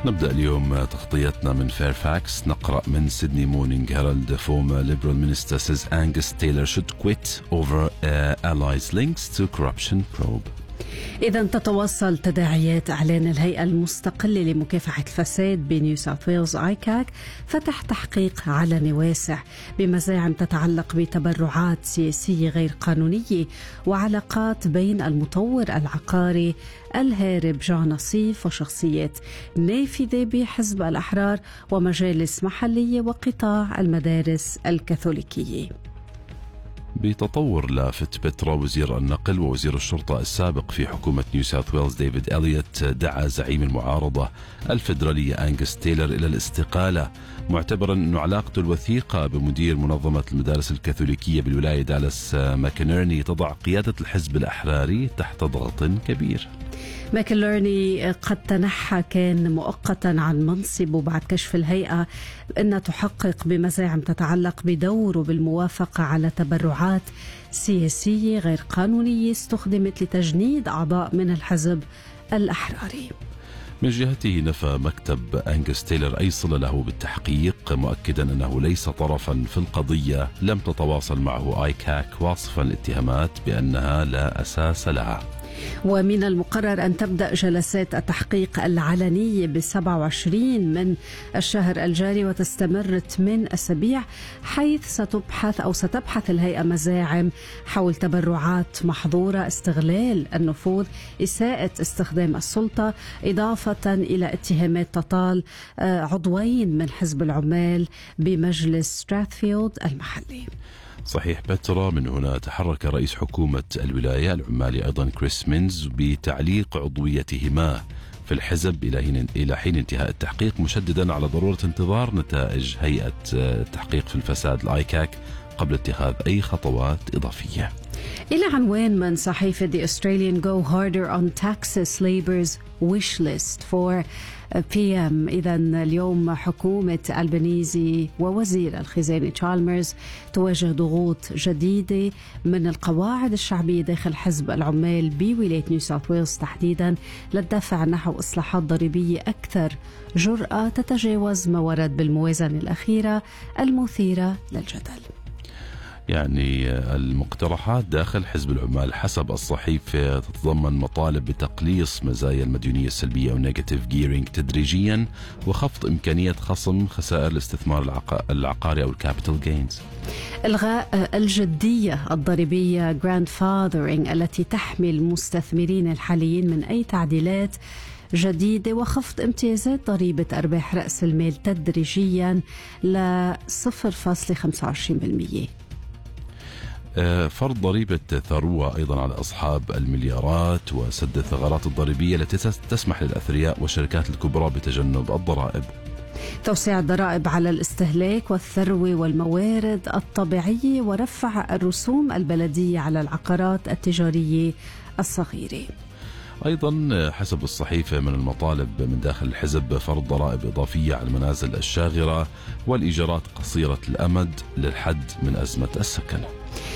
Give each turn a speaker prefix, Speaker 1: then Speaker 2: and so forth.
Speaker 1: نبدأ اليوم تغطيتنا من فيرفاكس. نقرأ من سيدني مورنينج هيرالد: former Liberal minister says Angus Taylor should quit over allies links to corruption probe.
Speaker 2: إذا تتواصل تداعيات إعلان الهيئة المستقلة لمكافحة الفساد بنيو ساوث ويلز آيكاك فتح تحقيق علني واسع بمزاعم تتعلق بتبرعات سياسية غير قانونية وعلاقات بين المطور العقاري الهارب جون نصيف وشخصيات نافذة بحزب الأحرار ومجالس محلية وقطاع المدارس الكاثوليكية.
Speaker 1: بتطور لافت، بترا وزير النقل ووزير الشرطة السابق في حكومة نيو ساوث ويلز ديفيد إليوت دعا زعيم المعارضة الفيدرالية أنغس تايلر إلى الاستقالة، معتبرا أن علاقته الوثيقة بمدير منظمة المدارس الكاثوليكية بالولاية دالاس ماكنيرني تضع قيادة الحزب الأحراري تحت ضغط كبير.
Speaker 2: ماكلورني قد تنحى كان مؤقتا عن منصبه بعد كشف الهيئة أنها تحقق بمزاعم تتعلق بدوره بالموافقة على تبرعات سياسية غير قانونية استخدمت لتجنيد أعضاء من الحزب الأحراري.
Speaker 1: من جهته نفى مكتب أنغس تايلر أي صلة له بالتحقيق، مؤكدا أنه ليس طرفا في القضية، لم تتواصل معه آيكاك، واصفا الاتهامات بأنها لا أساس لها.
Speaker 2: ومن المقرر أن تبدأ جلسات التحقيق العلنية ب27 من الشهر الجاري وتستمر 8 أسابيع، حيث ستبحث الهيئة مزاعم حول تبرعات محظورة، استغلال النفوذ، إساءة استخدام السلطة، إضافة إلى اتهامات تطال عضوين من حزب العمال بمجلس ستراثفيلد المحلي.
Speaker 1: صحيح بترا. من هنا تحرك رئيس حكومة الولاية العمالي أيضا كريس مينز بتعليق عضويتهما في الحزب إلى حين انتهاء التحقيق، مشددا على ضرورة انتظار نتائج هيئة التحقيق في الفساد الآيكاك قبل اتخاذ أي خطوات إضافية.
Speaker 2: إلى عنوان من صحيفة The Australian: Go harder on taxes, Labour's wish list for PM. إذا اليوم حكومة ألبنيزي ووزير الخزانة تشالمرز تواجه ضغوط جديدة من القواعد الشعبية داخل حزب العمال بولاية نيو ساوث ويلز تحديدا للدفع نحو إصلاحات ضريبية أكثر جرأة تتجاوز ما ورد بالموازنة الأخيرة المثيرة للجدل.
Speaker 1: يعني المقترحات داخل حزب العمال حسب الصحيفة تتضمن مطالب بتقليص مزايا المديونية السلبية أو نيجاتيف جيرينج تدريجيا، وخفض إمكانية خصم خسائر الاستثمار العقاري أو الكابيتال جينز.
Speaker 2: إلغاء الجدية الضريبية grandfathering التي تحمي المستثمرين الحاليين من أي تعديلات جديدة، وخفض امتيازات ضريبة أرباح رأس المال تدريجيا ل 0.25%.
Speaker 1: فرض ضريبة ثروة أيضا على أصحاب المليارات، وسد الثغرات الضريبية التي تسمح للأثرياء والشركات الكبرى بتجنب الضرائب.
Speaker 2: توسيع الضرائب على الاستهلاك والثروة والموارد الطبيعية، ورفع الرسوم البلدية على العقارات التجارية الصغيرة.
Speaker 1: أيضا حسب الصحيفة من المطالب من داخل الحزب فرض ضرائب إضافية على المنازل الشاغرة والإيجارات قصيرة الأمد للحد من أزمة السكن.